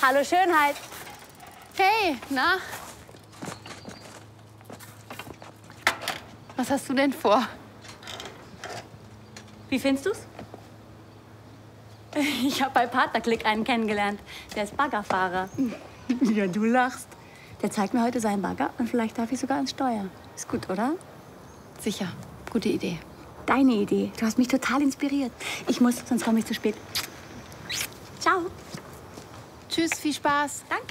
Hallo Schönheit. Hey, na? Was hast du denn vor? Wie findest du's? Ich habe bei Partnerklick einen kennengelernt. Der ist Baggerfahrer. Ja, du lachst. Der zeigt mir heute seinen Bagger und vielleicht darf ich sogar ans Steuer. Ist gut, oder? Sicher. Gute Idee. Deine Idee. Du hast mich total inspiriert. Ich muss, sonst komme ich zu spät. Ciao. Tschüss, viel Spaß. Danke.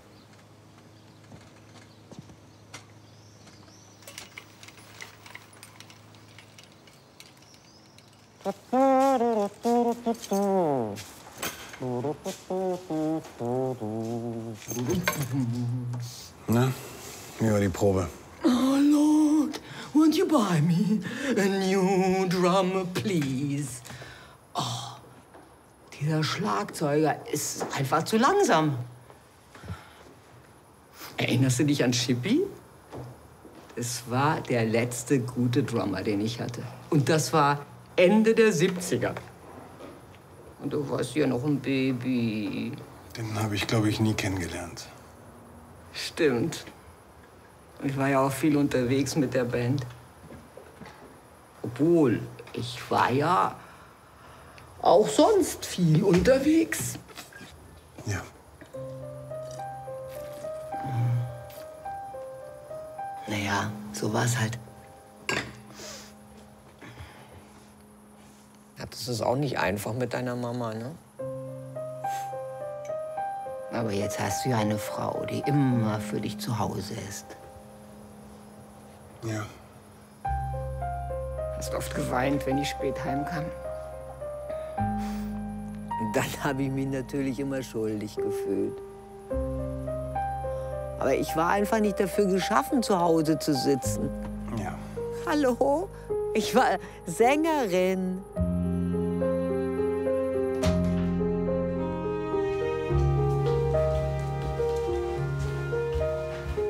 Na, wie war die Probe? Oh, Lord, won't you buy me a new drum, please? Oh, dieser Schlagzeuger ist einfach zu langsam. Erinnerst du dich an Chippy? Das war der letzte gute Drummer, den ich hatte. Und das war Ende der 70er. Und du warst ja noch ein Baby. Den habe ich, glaube ich, nie kennengelernt. Stimmt. Ich war ja auch viel unterwegs mit der Band. Obwohl, ich war ja auch sonst viel unterwegs. Ja. Naja, so war's halt. Ja, das ist auch nicht einfach mit deiner Mama, ne? Aber jetzt hast du ja eine Frau, die immer für dich zu Hause ist. Ja. Hast oft geweint, wenn ich spät heimkam. Und dann habe ich mich natürlich immer schuldig gefühlt. Aber ich war einfach nicht dafür geschaffen, zu Hause zu sitzen. Ja. Hallo? Ich war Sängerin.